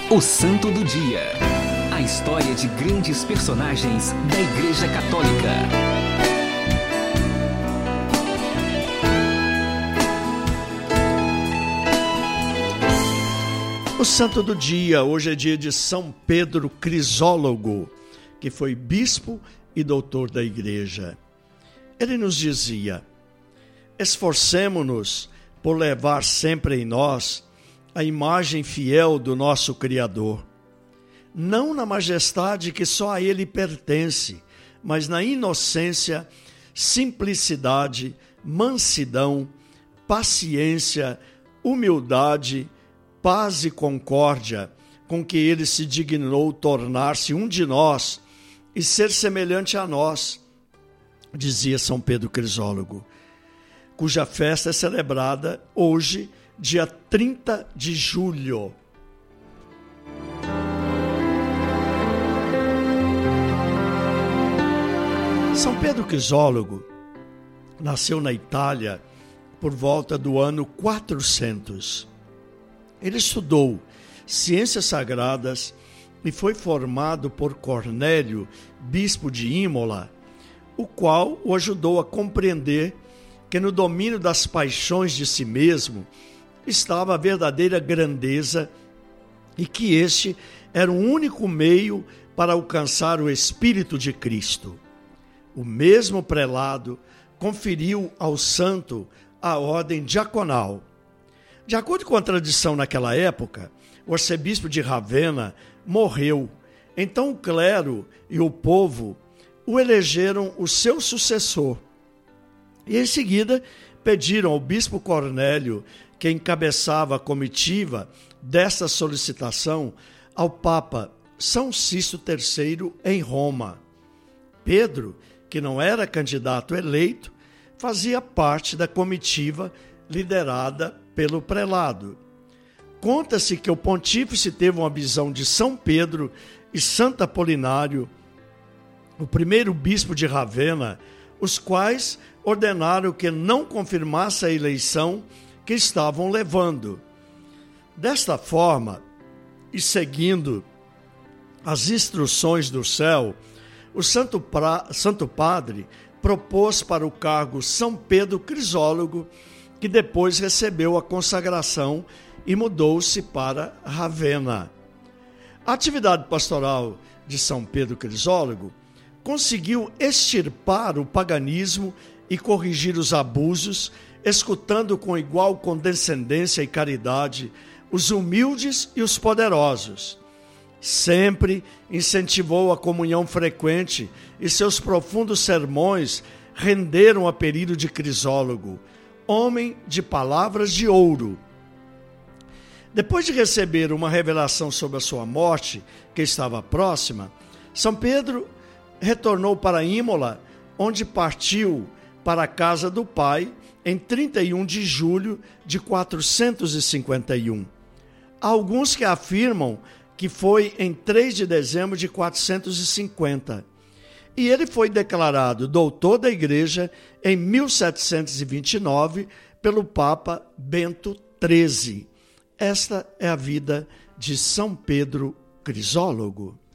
O Santo do Dia. A história de grandes personagens da Igreja Católica. O Santo do Dia, hoje é dia de São Pedro Crisólogo, que foi bispo e doutor da Igreja. Ele nos dizia: esforcemo-nos por levar sempre em nós a imagem fiel do nosso Criador, não na majestade que só a Ele pertence, mas na inocência, simplicidade, mansidão, paciência, humildade, paz e concórdia com que Ele se dignou tornar-se um de nós e ser semelhante a nós, dizia São Pedro Crisólogo, cuja festa é celebrada hoje, dia 30 de julho. São Pedro Crisólogo nasceu na Itália por volta do ano 400. Ele estudou ciências sagradas e foi formado por Cornélio, bispo de Imola, o qual o ajudou a compreender que no domínio das paixões de si mesmo estava a verdadeira grandeza e que este era o único meio para alcançar o Espírito de Cristo. O mesmo prelado conferiu ao santo a ordem diaconal. De acordo com a tradição naquela época, o arcebispo de Ravenna morreu. Então o clero e o povo o elegeram o seu sucessor. E em seguida pediram ao bispo Cornélio, que encabeçava a comitiva dessa solicitação, ao Papa São Sisto III em Roma. Pedro, que não era candidato eleito, fazia parte da comitiva liderada pelo prelado. Conta-se que o pontífice teve uma visão de São Pedro e Santo Apolinário, o primeiro bispo de Ravenna, os quais ordenaram que não confirmasse a eleição que estavam levando. Desta forma, e seguindo as instruções do céu, o Santo Padre propôs para o cargo São Pedro Crisólogo, que depois recebeu a consagração e mudou-se para Ravenna. A atividade pastoral de São Pedro Crisólogo conseguiu extirpar o paganismo e corrigir os abusos, escutando com igual condescendência e caridade os humildes e os poderosos. Sempre incentivou a comunhão frequente e seus profundos sermões renderam o apelido de Crisólogo, homem de palavras de ouro. Depois de receber uma revelação sobre a sua morte, que estava próxima, São Pedro retornou para Imola, onde partiu para a casa do pai em 31 de julho de 451. Há alguns que afirmam que foi em 3 de dezembro de 450. E ele foi declarado doutor da Igreja em 1729 pelo Papa Bento XIII. Esta é a vida de São Pedro Crisólogo.